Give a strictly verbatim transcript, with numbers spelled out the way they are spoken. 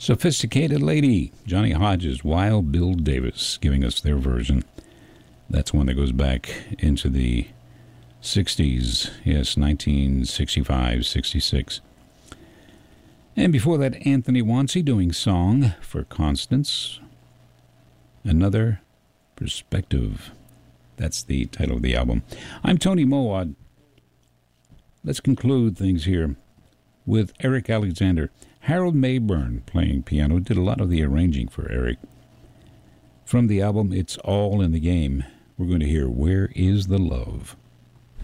Sophisticated Lady, Johnny Hodges, Wild Bill Davis, giving us their version. That's one that goes back into the sixties. Yes, nineteen sixty-five, sixty-six. And before that, Anthony Wansey doing Song for Constance. Another Perspective. That's the title of the album. I'm Tony Mowat. Let's conclude things here with Eric Alexander. Harold Mayburn playing piano, did a lot of the arranging for Eric. From the album It's All in the Game, we're going to hear Where Is the Love?